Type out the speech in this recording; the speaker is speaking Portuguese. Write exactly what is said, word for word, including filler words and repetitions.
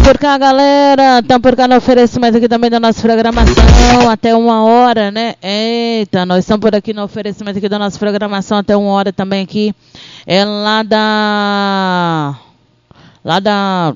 por cá, galera. Estamos por cá no oferecimento aqui também da nossa programação. Até uma hora, né? Eita, nós estamos por aqui no oferecimento aqui da nossa programação. Até uma hora também aqui. É lá da... Lá da...